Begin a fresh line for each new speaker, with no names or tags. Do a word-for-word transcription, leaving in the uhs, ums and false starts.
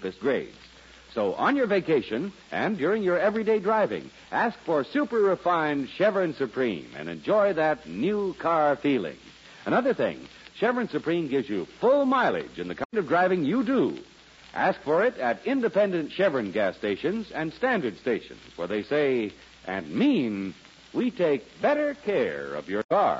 cheapest grades. So on your vacation and during your everyday driving, ask for super refined Chevron Supreme and enjoy that new car feeling. Another thing, Chevron Supreme gives you full mileage in the kind of driving you do. Ask for it at independent Chevron gas stations and standard stations where they say and mean, we take better care of your car.